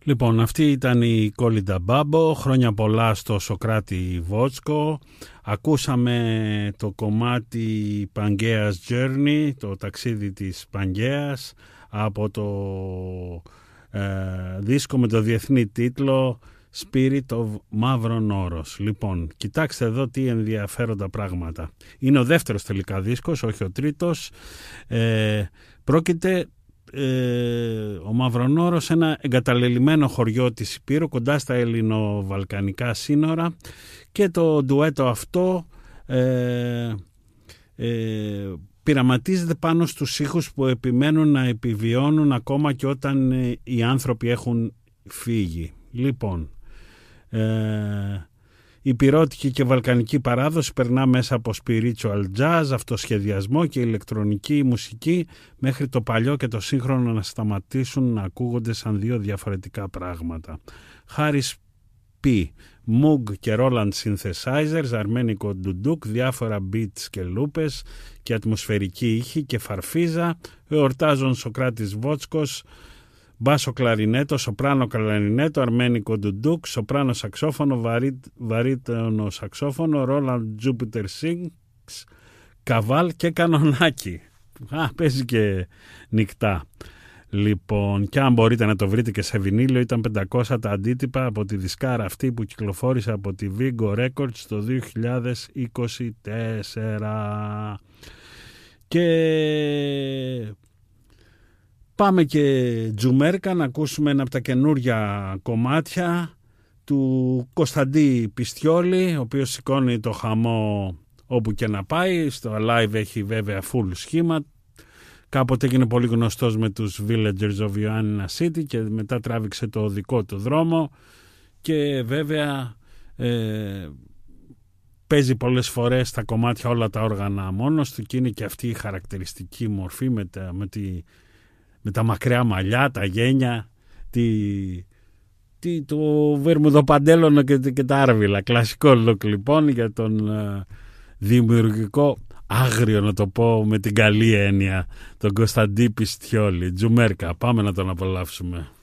Λοιπόν, αυτή ήταν η Κόλιντα Μπάμπο, χρόνια πολλά στο Σοκράτη Βότσκο. Ακούσαμε το κομμάτι Pangaea's Journey, το ταξίδι της Πανγκαίας, από το δίσκο με το διεθνή τίτλο Spirit of Μαύρον Όρος. Λοιπόν, κοιτάξτε εδώ τι ενδιαφέροντα πράγματα. Είναι ο δεύτερος τελικά δίσκος, όχι ο τρίτος. Πρόκειται ο Μαύρον Όρος, ένα εγκαταλελειμμένο χωριό της Υπήρου κοντά στα ελληνοβαλκανικά σύνορα, και το ντουέτο αυτό πειραματίζεται πάνω στους ήχους που επιμένουν να επιβιώνουν ακόμα και όταν οι άνθρωποι έχουν φύγει. Λοιπόν, η υπηρώτικη και βαλκανική παράδοση περνά μέσα από spiritual jazz, αυτοσχεδιασμό και ηλεκτρονική μουσική, μέχρι το παλιό και το σύγχρονο να σταματήσουν να ακούγονται σαν δύο διαφορετικά πράγματα. Χάρις P, Moog και Roland synthesizers, αρμένικο ντουντούκ, διάφορα beats και λούπες και ατμοσφαιρική ήχη και φαρφίζα, εορτάζουν Σοκράτης Βότσκος, μπάσο κλαρινέτο, σοπράνο κλαρινέτο, αρμένικο ντουντούκ, σοπράνο σαξόφωνο, βαρύτονο σαξόφωνο, Roland Jupiter Six, καβάλ και κανονάκι. Παίζει και νυχτά. Λοιπόν, και αν μπορείτε να το βρείτε και σε βινίλιο, ήταν 500 τα αντίτυπα από τη δισκάρα αυτή που κυκλοφόρησε από τη Vigo Records το 2024. Και πάμε και τζουμέρκα να ακούσουμε ένα από τα καινούρια κομμάτια του Κωνσταντή Πιστιόλη, ο οποίος σηκώνει το χαμό όπου και να πάει. Στο live έχει βέβαια full σχήμα. Κάποτε έγινε πολύ γνωστός με τους Villagers of Ioannina City και μετά τράβηξε το δικό του δρόμο και βέβαια παίζει πολλές φορές τα κομμάτια όλα τα όργανα μόνος του, και είναι και αυτή η χαρακτηριστική μορφή με τα μακριά μαλλιά, τα γένια, το βερμουδοπαντέλονο και τα άρβιλα. Κλασικό look λοιπόν για τον δημιουργικό, άγριο να το πω με την καλή έννοια, τον Κωνσταντή Πιστιόλη. Τζουμέρκα, πάμε να τον απολαύσουμε.